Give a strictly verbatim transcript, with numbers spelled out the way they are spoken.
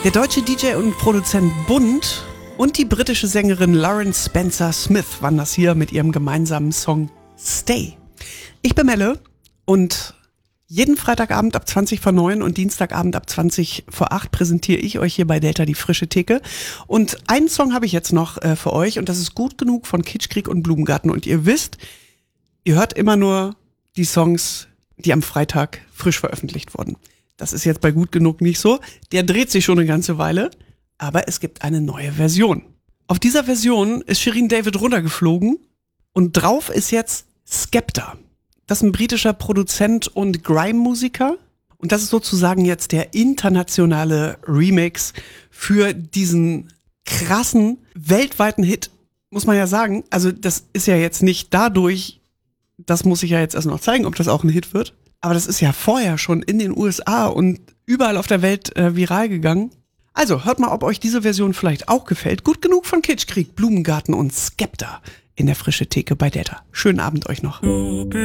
Der deutsche D J und Produzent Bund und die britische Sängerin Lauren Spencer Smith waren das hier mit ihrem gemeinsamen Song Stay. Ich bin Melle und jeden Freitagabend ab zwanzig vor neun und Dienstagabend ab zwanzig vor acht präsentiere ich euch hier bei Delta die frische Theke. Und einen Song habe ich jetzt noch äh, für euch und das ist Gut genug von Kitschkrieg und Blumengarten. Und ihr wisst, ihr hört immer nur die Songs, die am Freitag frisch veröffentlicht wurden. Das ist jetzt bei Gut genug nicht so. Der dreht sich schon eine ganze Weile, aber es gibt eine neue Version. Auf dieser Version ist Shirin David runtergeflogen und drauf ist jetzt Skepta. Das ist ein britischer Produzent und Grime-Musiker. Und das ist sozusagen jetzt der internationale Remix für diesen krassen, weltweiten Hit, muss man ja sagen. Also das ist ja jetzt nicht dadurch, das muss ich ja jetzt erst noch zeigen, ob das auch ein Hit wird. Aber das ist ja vorher schon in den U S A und überall auf der Welt äh, viral gegangen. Also hört mal, ob euch diese Version vielleicht auch gefällt. Gut genug von Kitschkrieg, Blumengarten und Skepta in der frische Theke bei Delta. Schönen Abend euch noch.